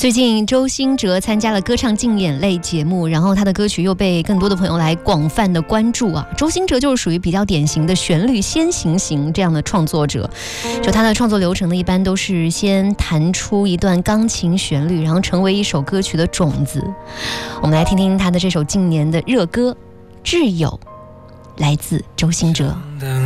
最近周兴哲参加了歌唱竞演类节目，然后他的歌曲又被更多的朋友来广泛的关注啊。周兴哲就是属于比较典型的旋律先行型这样的创作者，就他的创作流程呢，一般都是先弹出一段钢琴旋律，然后成为一首歌曲的种子。我们来听听他的这首近年的热歌《挚友》，来自周兴哲。